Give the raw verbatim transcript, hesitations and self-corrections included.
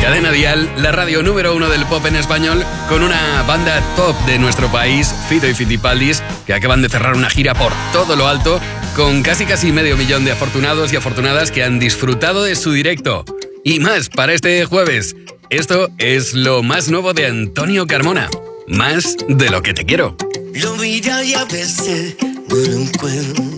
Cadena Dial, la radio número uno del pop en español, con una banda top de nuestro país, Fito y Fitipaldis, que acaban de cerrar una gira por todo lo alto, con casi casi medio millón de afortunados y afortunadas que han disfrutado de su directo. Y más para este jueves. Esto es lo más nuevo de Antonio Carmona. Más de lo que te quiero. Lo mira y a veces no lo encuentro.